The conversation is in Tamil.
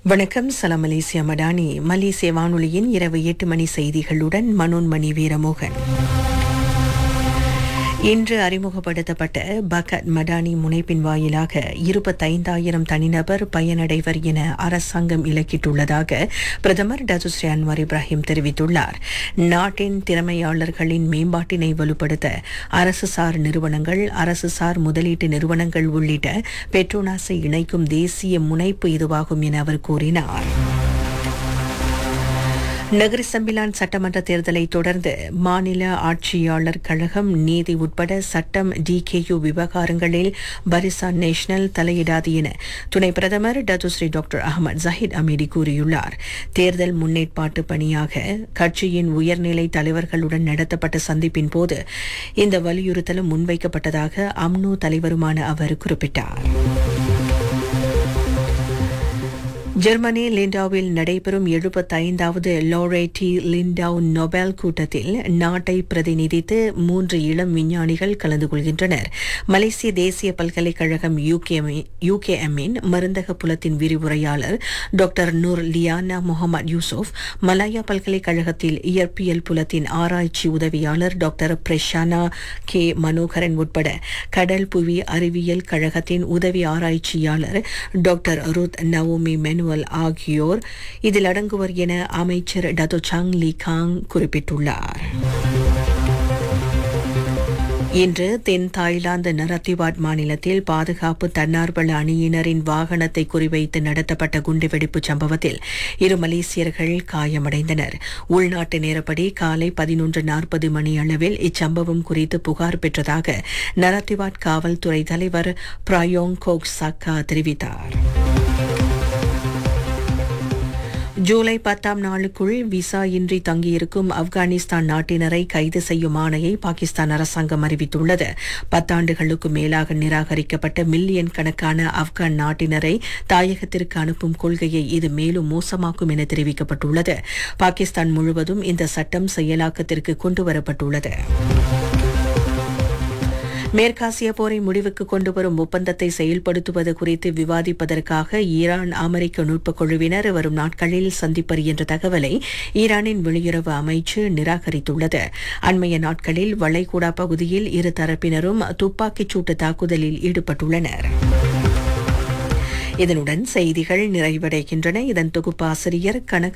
வணக்கம். சலாம் மலேசியா மடானி. மலேசிய வானொலியின் இரவு 8 மணி செய்திகளுடன் மனோன்மணி வீரமோகன். இன்று அறிமுகப்படுத்தப்பட்ட பக்கட் மடானி முனைப்பின் வாயிலாக 25,000 தனிநபர் பயனடைவர் என அரசாங்கம் இலக்கிட்டுள்ளதாக பிரதமர் டத்துஸ்ரீ அன்வார் இப்ராஹிம் தெரிவித்துள்ளார். நாட்டின் திறமையாளர்களின் மேம்பாட்டினை வலுப்படுத்த அரசுசார் நிறுவனங்கள், அரசுசார் முதலீட்டு நிறுவனங்கள் உள்ளிட்ட பெட்ரோனாஸை இணைக்கும் தேசிய முனைப்பு இதுவாகும் என அவர் கூறினார். நகரி சம்பிலான் சட்டமன்ற தேர்தலை தொடர்ந்து மாநில ஆட்சியாளர் கழகம், நீதி உட்பட சட்டம், டிகேயு விவகாரங்களில் பரிசான் நேஷனல் தலையிடாது என துணை பிரதமர் டத்துஸ்ரீ டாக்டர் அஹமத் ஜஹீத் அமீடி கூறியுள்ளார். தேர்தல் முன்னேற்பாட்டு பணியாக கட்சியின் உயர்நிலை தலைவர்களுடன் நடத்தப்பட்ட சந்திப்பின் போது இந்த வலியுறுத்தலும் முன்வைக்கப்பட்டதாக அம்னோ தலைவருமான அவர் குறிப்பிட்டார். ஜெர்மனி லிண்டாவில் நடைபெறும் 75வது லோரேட்டி லிண்டாவ் நொபேல் கூட்டத்தில் நாட்டை பிரதிநிதித்து 3 இளம் விஞ்ஞானிகள் கலந்து கொள்கின்றனர். மலேசிய தேசிய பல்கலைக்கழகம் யூகேஎம்மின் மருந்தக புலத்தின் விரிவுரையாளர் doctor Noor Liana Mohammed Yusuf, Malaya பல்கலைக்கழகத்தில் இயற்பியல் புலத்தின் ஆராய்ச்சி உதவியாளர் டாக்டர் பிரஷானா கே மனோகரன் உட்பட கடல் புவி அறிவியல் கழகத்தின் உதவி ஆராய்ச்சியாளர் டாக்டர் ருத் நவோமி மெனுவல் ஆகியோர் இதில் அடங்குவர் என அமைச்சர் டத்தோ சாங் லீ காங் குறிப்பிட்டுள்ளார். இன்று தென் தாய்லாந்து நரத்திவாட் மாநிலத்தில் பாதுகாப்பு தன்னார்வல அணியினரின் வாகனத்தை குறிவைத்து நடத்தப்பட்ட குண்டுவெடிப்பு சம்பவத்தில் 2 மலேசியர்கள் காயமடைந்தனர். உள்நாட்டு நேரப்படி காலை 11:40 மணி அளவில் இச்சம்பவம் குறித்து புகார் பெற்றதாக நரத்திவாட் காவல்துறை தலைவர் பிராயோங் கோக் சக்கா தெரிவித்தார். ஜூலை 10ஆம் நாளுக்குள் விசா இன்றி தங்கியிருக்கும் ஆப்கானிஸ்தான் நாட்டினரை கைது செய்யும் ஆணையை பாகிஸ்தான் அரசாங்கம் அறிவித்துள்ளது. 10 ஆண்டுகளுக்கு மேலாக நிராகரிக்கப்பட்ட மில்லியன் கணக்கான ஆப்கான் நாட்டினரை தாயகத்திற்கு அனுப்பும் கொள்கையை இது மேலும் மோசமாக்கும் என தெரிவிக்கப்பட்டுள்ளது. பாகிஸ்தான் முழுவதும் இந்த சட்டம் செயலாக்கத்திற்கு கொண்டுவரப்பட்டுள்ளது. மேற்காசிய போரை முடிவுக்கு கொண்டுவரும் ஒப்பந்தத்தை செயல்படுத்துவது குறித்து விவாதிப்பதற்காக ஈரான் அமெரிக்க நுட்பக் குழுவினர் வரும் நாட்களில் சந்திப்பர் என்ற தகவலை ஈரானின் வெளியுறவு அமைச்சு நிராகரித்துள்ளது. அண்மைய நாட்களில் வளைகுடா பகுதியில் இரு தரப்பினரும் துப்பாக்கிச் சூட்டு தாக்குதலில் ஈடுபட்டுள்ளனர். இதனுடன் செய்திகள் நிறைவடைகின்றன. இதன் தொகுப்பாசிரியர் கனக